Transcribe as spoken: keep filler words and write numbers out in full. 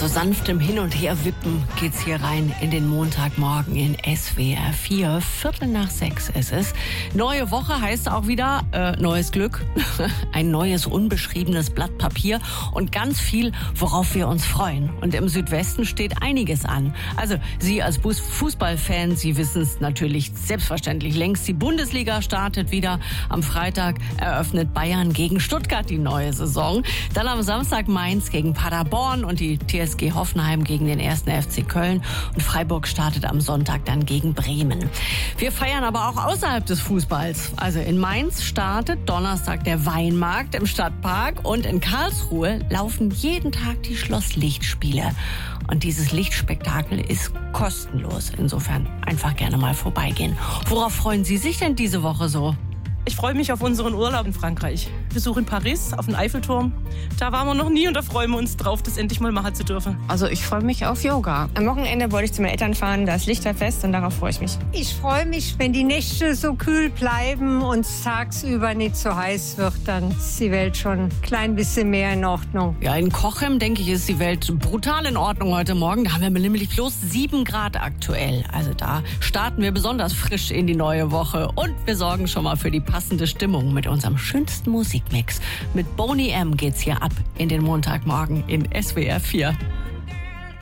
so sanftem Hin- und Herwippen geht's hier rein in den Montagmorgen in S W R vier. Viertel nach sechs ist es. Neue Woche heißt auch wieder äh, neues Glück. Ein neues, unbeschriebenes Blatt Papier und ganz viel, worauf wir uns freuen. Und im Südwesten steht einiges an. Also Sie als Fußballfan, Sie wissen es natürlich selbstverständlich längst. Die Bundesliga startet wieder. Am Freitag eröffnet Bayern gegen Stuttgart die neue Saison. Dann am Samstag Mainz gegen Paderborn und die T S G Hoffenheim gegen den ersten F C Köln. Und Freiburg startet am Sonntag dann gegen Bremen. Wir feiern aber auch außerhalb des Fußballs. Also in Mainz startet Donnerstag der Weinmarkt im Stadtpark und in Karlsruhe laufen jeden Tag die Schlosslichtspiele. Und dieses Lichtspektakel ist kostenlos. Insofern einfach gerne mal vorbeigehen. Worauf freuen Sie sich denn diese Woche so? Ich freue mich auf unseren Urlaub in Frankreich. Besuch in Paris auf den Eiffelturm. Da waren wir noch nie und da freuen wir uns drauf, das endlich mal machen zu dürfen. Also ich freue mich auf Yoga. Am Wochenende wollte ich zu meinen Eltern fahren, da ist Lichterfest und darauf freue ich mich. Ich freue mich, wenn die Nächte so kühl bleiben und es tagsüber nicht so heiß wird, dann ist die Welt schon ein klein bisschen mehr in Ordnung. Ja, in Cochem, denke ich, ist die Welt brutal in Ordnung heute Morgen. Da haben wir nämlich bloß sieben Grad aktuell. Also da starten wir besonders frisch in die neue Woche. Und wir sorgen schon mal für die passende Stimmung mit unserem schönsten Musikmix. Mit Boney M. geht's hier ab in den Montagmorgen in S W R vier.